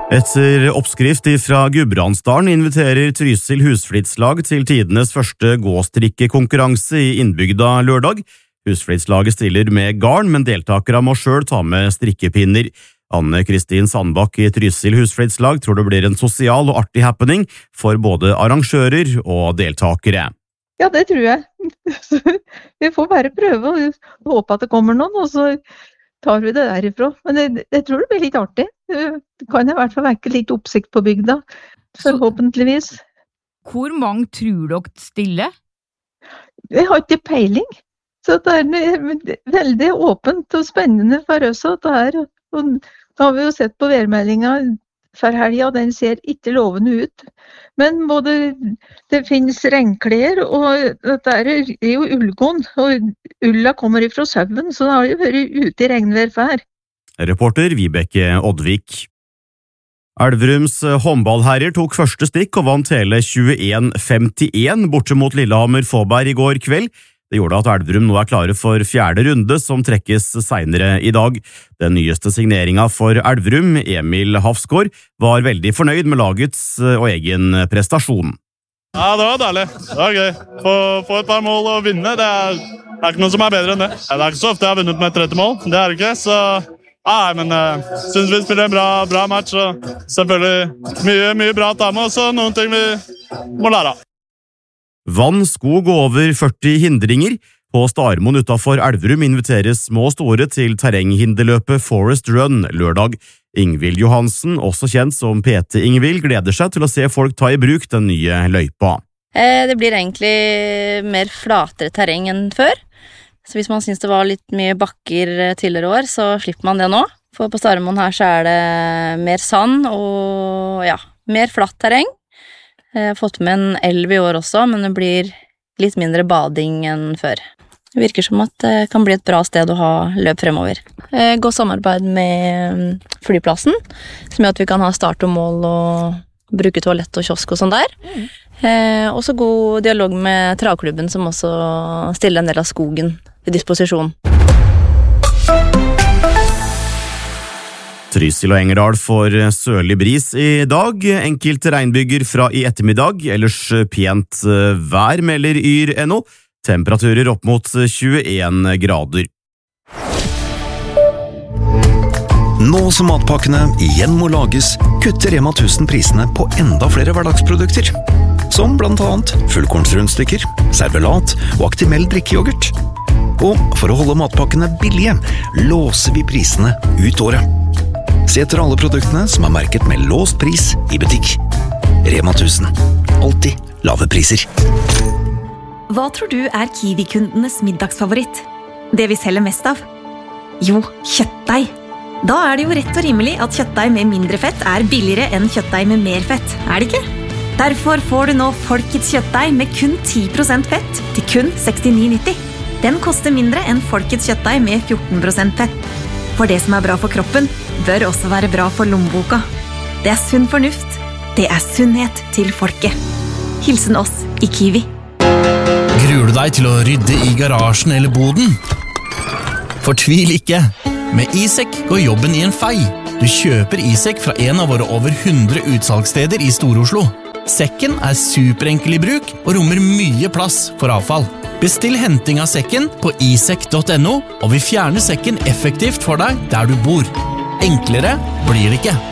Etter oppskrift fra Gudbrandsdalen inviterer Trysil Husflidslag til tidenes første gåstrikkekonkurranse i innbygda lørdag. Husflidslaget stiller med garn, men deltakere må selv ta med strikkepinner. Anne-Kristin Sandbakk i Trysil Husflidslag tror det blir en sosial og artig happening for både arrangører og deltakere. Ja, det tror jeg. Vi får bare prøve og håpe at det kommer noen, og så tar vi det derifra. Men jeg tror det blir litt artig. Det kan i hvert fall vekke litt oppsikt på bygda, forhåpentligvis. Hvor mange tror dere stiller? Jeg har ikke peiling. Så det er veldig åpent og spennende for oss at det er. Og da har vi jo sett på værmeldingen for helga, den ser ikke lovende ut. Men det finnes regnklær, og dette er jo ullgånd, og ulla kommer ifra sauen, så det har jo vært ute i regnvær før. Reporter Vibeke Oddvik. Elverums håndballherrer tok første stikk og vant hele 21-51 borte mot Lillehammer Fåberg i går kveld. Det gjorde at Elverum nå er klare for 4. runde, som trekkes senere i dag. Den nyeste signeringen for Elverum, Emil Hafsgaard, var veldig fornøyd med lagets og egen prestasjon. Ja, det var deilig. Det var gøy. Få et par mål og vinne, det er ikke noe som er bedre enn det. Det er ikke så ofte jeg har vunnet med 30 mål, det er det ikke, så... Nei, men jeg synes vi spiller en bra match, og selvfølgelig mye bra å ta med, og så noen ting vi må lære av. Vann, skog og over 40 hindringer. På Starmoen utenfor Elverum inviteres små og store til terrenghinderløpet Forest Run lørdag. Ingvild Johansen, også kjent som PT Ingvild, gleder seg til å se folk ta i bruk den nye løypa. Det blir egentlig mer flatere terreng enn før. Så hvis man synes det var litt mye bakker tidligere år, så slipper man det nå. For på Starmoen her så er det mer sand og ja, mer flatt terreng. Jeg har fått med en elv i år også, men det blir litt mindre bading enn før. Det virker som at det kan bli et bra sted å ha løp fremover. Godt samarbeid med flyplassen, som gjør at vi kan ha start og mål og bruke toalett og kiosk og sånn der. Også god dialog med travklubben, som også stiller en del av skogen til disposisjon. Trysil og Engerdal får sørlig bris i dag, enkelte regnbyger fra i ettermiddag, ellers pent vær melder Yr.no, temperaturer opp mot 21 grader. Nå som matpakkene igjen må lages, kutter Rema 1000 prisene på enda flere hverdagsprodukter. Som blant annet fullkornsrundstykker, servelat og Actimel drikkejoghurt. Og for å holde matpakkene billige, låser vi prisene ut året. Se etter alle produktene som er merket med låst pris i butikk. Rema 1000. Alltid lave priser. Hva tror du er Kiwi-kundenes middagsfavoritt? Det vi selger mest av? Jo, kjøttdeig. Da er det jo rett og rimelig at kjøttdeig med mindre fett er billigere enn kjøttdeig med mer fett, er det ikke? Derfor får du nå Folkets kjøttdeig med kun 10% fett til kun 69,90. Den koster mindre enn Folkets kjøttdeig med 14% fett. For det som er bra for kroppen, bør også være bra for lommeboka. Det er sunn fornuft. Det er sunnhet til folket. Hilsen oss i Kiwi. Gruer du deg til å rydde i garasjen eller boden? Fortvil ikke. Med iSek går jobben i en fei. Du kjøper iSek fra en av våre over 100 utsalgssteder i Stor-Oslo. Sekken er superenkel i bruk og rommer mye plass for avfall. Bestill henting av sekken på isek.no, og vi fjerner sekken effektivt for deg der du bor. Enklere blir det ikke.